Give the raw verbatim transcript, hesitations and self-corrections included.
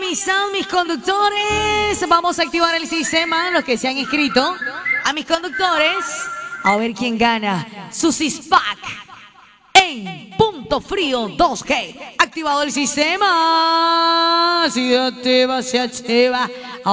ahí están mis conductores. Vamos a activar el sistema, los que se han inscrito. A mis conductores, a ver quién gana su six-pack en Punto Frío dos K. Activado el sistema. Se activa, se activa.